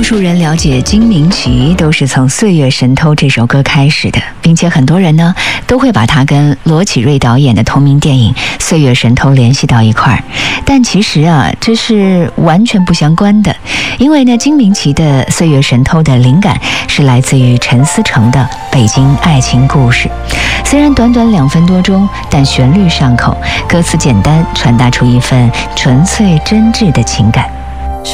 数人了解金明琪都是从《岁月神偷》这首歌开始的，并且很多人呢都会把它跟罗启瑞导演的同名电影《岁月神偷》联系到一块儿。但其实这是完全不相关的，因为呢，金明琪的《岁月神偷》的灵感是来自于陈思诚的《北京爱情故事》。虽然短短2分多钟，但旋律上口，歌词简单，传达出一份纯粹真挚的情感。